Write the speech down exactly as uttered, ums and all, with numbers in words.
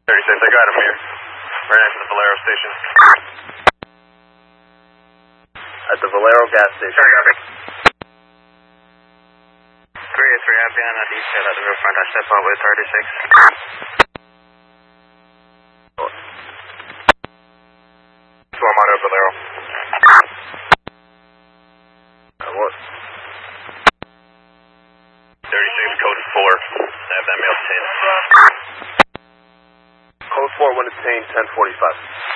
thirty-six, I got him here. Right next to the Valero station. At the Valero gas station. Sorry, copy. three eight three, I've been on a detail at the river front. I step out with thirty-six. So I'm out of Valero. Uh, what? thirty-six, code four. I have that mail ten. Code four, when it's ten forty-five.